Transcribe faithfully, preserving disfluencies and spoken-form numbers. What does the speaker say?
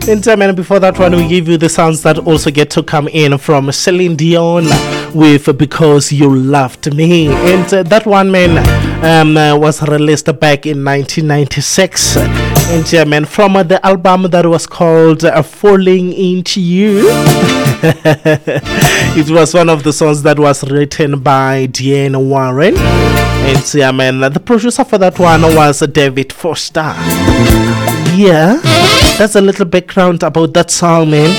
In time, and before that one, we give you the sounds that also get to come in from Celine Dion with Because You Loved Me. And uh, that one, man, um, uh, was released back in nineteen ninety-six. And yeah, man, from uh, the album that was called uh, Falling Into You. It was one of the songs that was written by Diane Warren. And yeah, man, the producer for that one was David Foster. Yeah, that's a little background about that song, man.